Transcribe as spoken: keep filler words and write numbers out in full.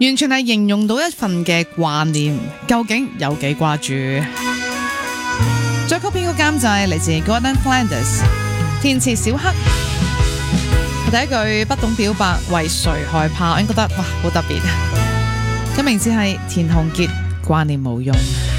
完全係形容到一份嘅掛念，究竟有幾掛住？作曲編曲監製嚟自 Gordon Flanders， 填詞小黑。第一句不懂表白為誰害怕，我應該覺得哇好特別。佢名字係田鴻傑，掛念無用。